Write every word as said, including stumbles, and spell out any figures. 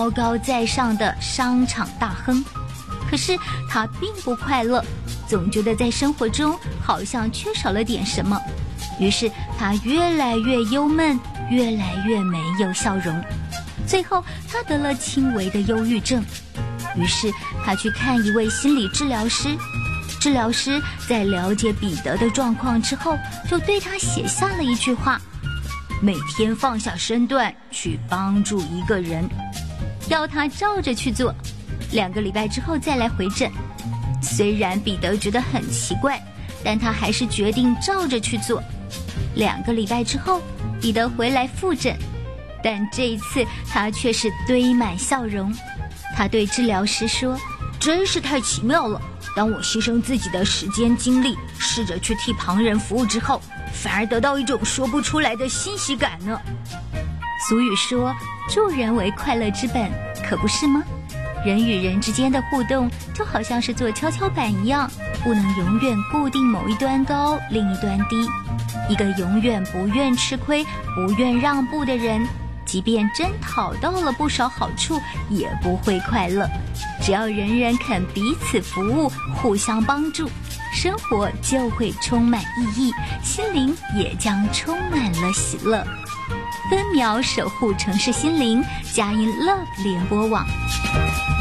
高高在上的商场大亨。可是他并不快乐，总觉得在生活中好像缺少了点什么，于是他越来越忧闷，越来越没有笑容。最后他得了轻微的忧郁症，于是他去看一位心理治疗师。治疗师在了解彼得的状况之后，就对他写下了一句话：每天放下身段去帮助一个人，要他照着去做，两个礼拜之后再来回诊。虽然彼得觉得很奇怪，但他还是决定照着去做。两个礼拜之后，彼得回来复诊，但这一次他却是堆满笑容。他对治疗师说：真是太奇妙了，当我牺牲自己的时间精力，试着去替旁人服务之后，反而得到一种说不出来的欣喜感呢。俗语说，助人为快乐之本，可不是吗？人与人之间的互动就好像是坐跷跷板一样，不能永远固定某一端高，另一端低。一个永远不愿吃亏、不愿让步的人，即便真讨到了不少好处，也不会快乐。只要人人肯彼此服务，互相帮助，生活就会充满意义，心灵也将充满了喜乐。分秒守护城市心灵，佳音 Love 联播网。